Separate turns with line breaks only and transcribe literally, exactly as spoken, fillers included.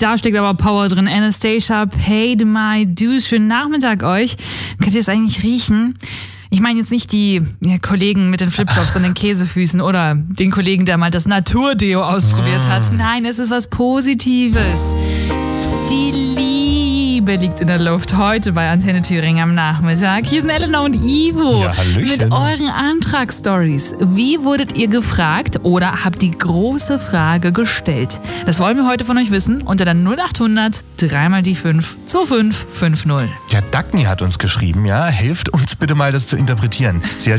Da steckt aber Power drin. Anastacia, Paid My Dues. Schönen Nachmittag euch. Könnt ihr es eigentlich riechen? Ich meine jetzt nicht die ja, Kollegen mit den Flipflops und den Käsefüßen oder den Kollegen, der mal das Naturdeo ausprobiert hat. Nein, es ist was Positives. Die Liebe liegt in der Luft heute bei Antenne Thüringen am Nachmittag. Hier sind Elena und Ivo
ja,
mit euren Antragsstories. Wie wurdet ihr gefragt oder habt die große Frage gestellt? Das wollen wir heute von euch wissen unter der null acht hundert drei mal die fünf zwei fünf fünf null.
Ja, Dagny hat uns geschrieben, ja, hilft uns bitte mal das zu interpretieren. Sie hat